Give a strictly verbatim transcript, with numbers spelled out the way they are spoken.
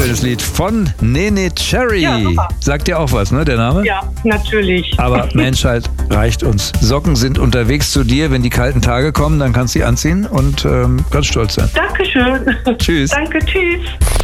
schönes Lied von Neneh Cherry. Ja, super. Sagt dir auch was, ne, der Name? Ja, natürlich. Aber Menschheit reicht uns. Socken sind unterwegs zu dir. Wenn die kalten Tage kommen, dann kannst du sie anziehen und ähm, ganz stolz sein. Dankeschön. Tschüss. Danke, tschüss.